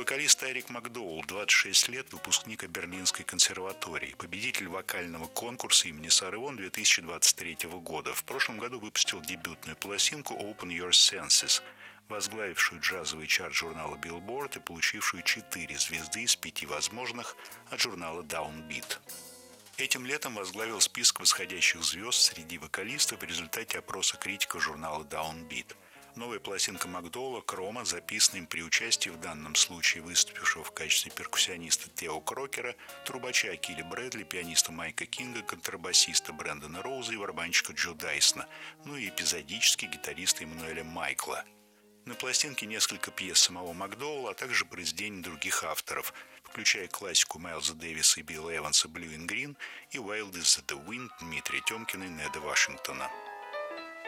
Вокалист Эрик Макдоуэлл, 26 лет, выпускник Берлинской консерватории, победитель вокального конкурса имени Сары Вон 2023 года. В прошлом году выпустил дебютную пластинку «Open Your Senses», возглавившую джазовый чарт журнала Billboard и получившую 4 звезды из 5 возможных от журнала Downbeat. Этим летом возглавил список восходящих звезд среди вокалистов в результате опроса критиков журнала Downbeat. Новая пластинка Макдоуэлла «Крома», записана им при участии в данном случае выступившего в качестве перкуссиониста Тео Крокера, трубача Акили Брэдли, пианиста Майка Кинга, контрабасиста Брэндона Роуза и барабанщика Джо Дайсона, ну и эпизодически гитариста Эммануэля Майкла. На пластинке несколько пьес самого Макдоуэлла, а также произведений других авторов, включая классику Майлза Дэвиса и Билла Эванса «Blue and Green» и «Wild is the Wind» Дмитрия Тёмкина и Неда Вашингтона.